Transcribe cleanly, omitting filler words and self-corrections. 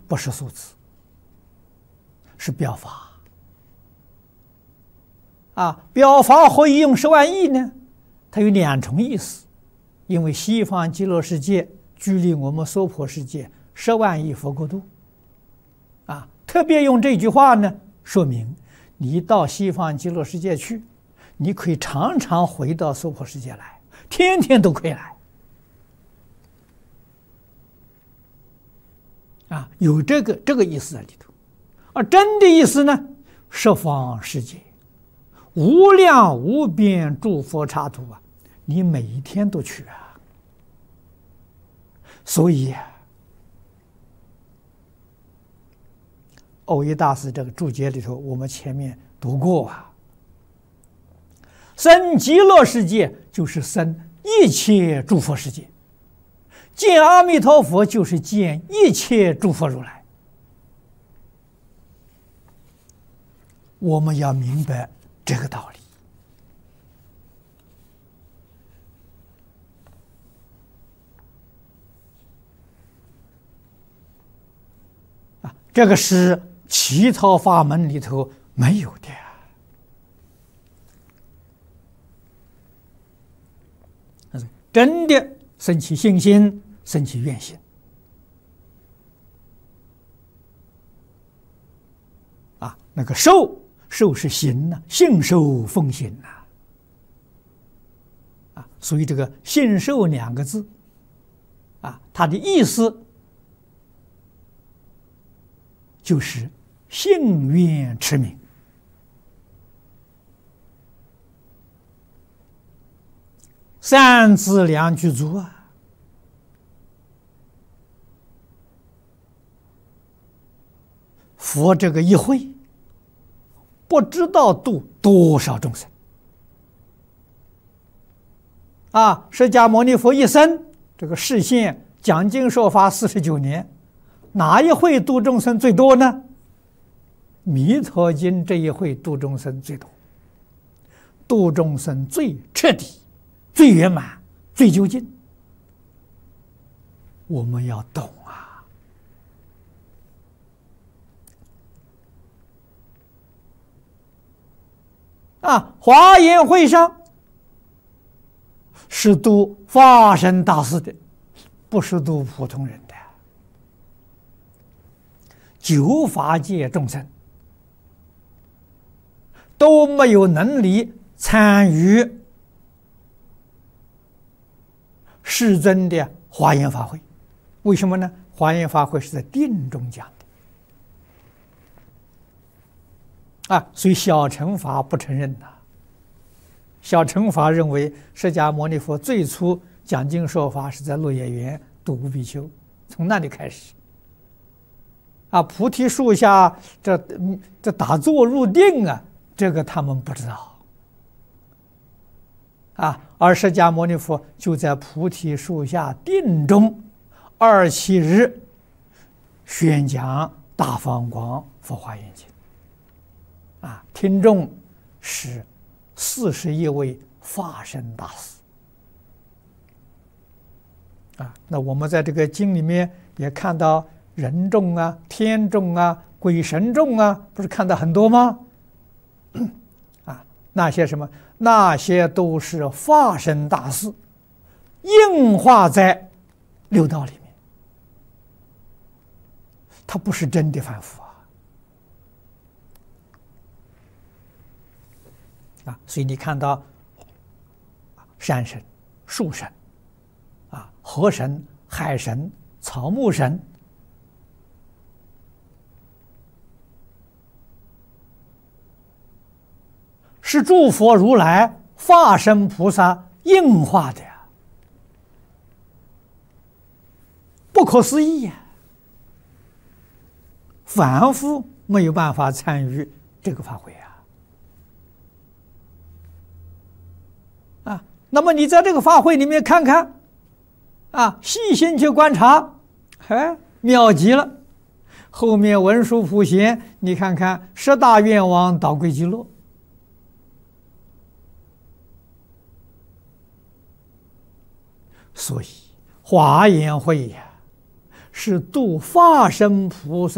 不是数字，是表法。表法何以用10万亿呢？它有2重意思，因为西方极乐世界距离我们娑婆世界10万亿佛国度。特别用这句话呢，说明你到西方极乐世界去，你可以常常回到娑婆世界来，天天都可以来。有这个意思在里头。而真的意思呢，十方世界无量无边诸佛刹土你每一天都去所以耦一大师这个注解里头，我们前面读过生极乐世界就是生一切诸佛世界，见阿弥陀佛就是见一切诸佛如来。我们要明白这个道理这个是其他法门里头没有的真的生起信心，生起愿心那个受是行信受奉行所以这个信受2个字它的意思就是信愿持名。3资粮具足佛这个一会不知道度多少众生释迦牟尼佛一生这个示现讲经说法49年，哪一会度众生最多呢？弥陀经这一会度众生最多，度众生最彻底、最圆满、最究竟。我们要懂华严会上是度法身大士的，不是度普通人的。9法界众生都没有能力参与世尊的华严法会。为什么呢？华严法会是在定中讲的所以小乘法不承认小乘法认为释迦牟尼佛最初讲经说法是在鹿野园度无比丘，从那里开始菩提树下这打坐入定这个他们不知道而释迦牟尼佛就在菩提树下定中27日宣讲大放光佛华严经听众是41位法身大士那我们在这个经里面也看到人众天众鬼神众不是看到很多吗？那些什么？那些都是法身大士应化在六道里面，他不是真的凡夫所以你看到山神、树神河神、海神、草木神是诸佛如来法身菩萨应化的不可思议凡夫没有办法参与这个法会那么你在这个法会里面看看细心去观察妙极了。后面文殊普贤你看看10大愿王导归极乐所以华严会是度化身菩萨